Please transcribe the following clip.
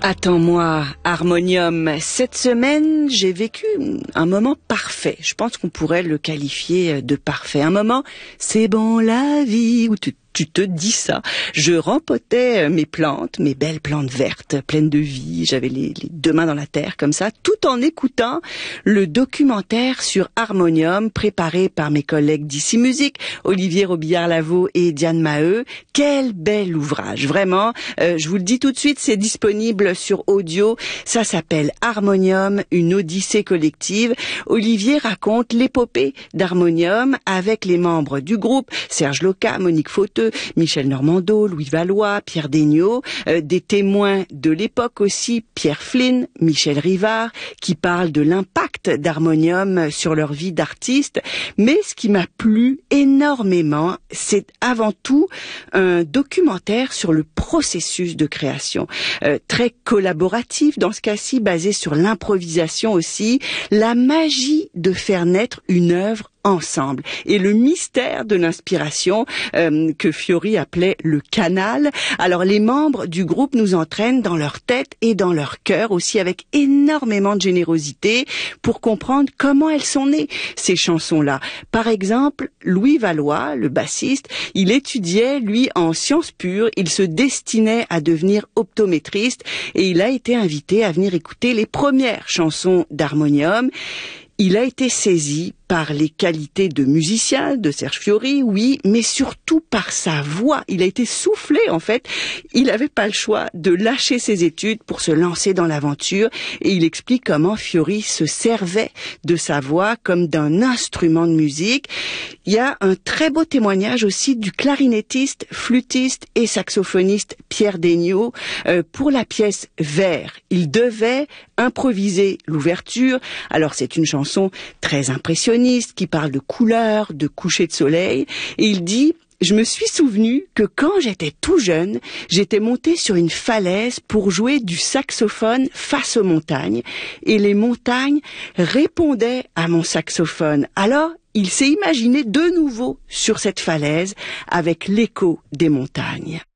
Attends-moi, Harmonium. Cette semaine, j'ai vécu un moment parfait. Je pense qu'on pourrait le qualifier de parfait. Un moment, c'est bon la vie, où tu te dis ça. Je rempotais mes plantes, mes belles plantes vertes, pleines de vie. J'avais les deux mains dans la terre, comme ça, tout en écoutant le documentaire sur Harmonium, préparé par mes collègues d'Ici Musique, Olivier Robillard-Lavaux et Diane Maheu. Quel bel ouvrage, vraiment. Je vous le dis tout de suite, c'est disponible sur audio. Ça s'appelle Harmonium, une odyssée collective. Olivier raconte l'épopée d'Harmonium avec les membres du groupe, Serge Loca, Monique Fauteux, Michel Normando, Louis Vallois, Pierre Degnaud, des témoins de l'époque aussi, Pierre Flynn, Michel Rivard, qui parlent de l'impact d'Harmonium sur leur vie d'artiste. Mais ce qui m'a plu énormément, c'est avant tout un documentaire sur le processus de création, très collaboratif dans ce cas-ci, basé sur l'improvisation aussi, la magie de faire naître une œuvre ensemble et le mystère de l'inspiration que Fiori appelait le canal. Alors les membres du groupe nous entraînent dans leur tête et dans leur cœur aussi, avec énormément de générosité, pour comprendre comment elles sont nées, ces chansons-là. Par exemple, Louis Vallois, le bassiste, il étudiait, lui, en sciences pures, il se destinait à devenir optométriste et il a été invité à venir écouter les premières chansons d'Harmonium. Il a été saisi par les qualités de musicien de Serge Fiori, oui, mais surtout par sa voix. Il a été soufflé, en fait. Il n'avait pas le choix de lâcher ses études pour se lancer dans l'aventure. Et il explique comment Fiori se servait de sa voix comme d'un instrument de musique. Il y a un très beau témoignage aussi du clarinettiste, flûtiste et saxophoniste Pierre Degnaud pour la pièce Vert. Il devait improviser l'ouverture. Alors c'est une chanson très impressionniste qui parle de couleurs, de coucher de soleil. Et il dit: je me suis souvenu que quand j'étais tout jeune, j'étais monté sur une falaise pour jouer du saxophone face aux montagnes. Et les montagnes répondaient à mon saxophone. Alors, il s'est imaginé de nouveau sur cette falaise avec l'écho des montagnes.